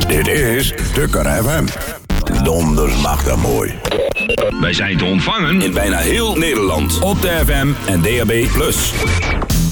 Dit is Tukker FM. Donders mag dat mooi. Wij zijn te ontvangen in bijna heel Nederland. Op de FM en DAB+.